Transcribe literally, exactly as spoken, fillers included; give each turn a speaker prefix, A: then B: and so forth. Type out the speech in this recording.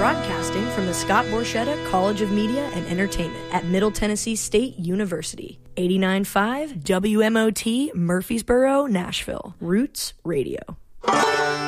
A: Broadcasting from the Scott Borchetta College of Media and Entertainment at Middle Tennessee State University. eighty-nine point five W M O T, Murfreesboro, Nashville. Roots Radio.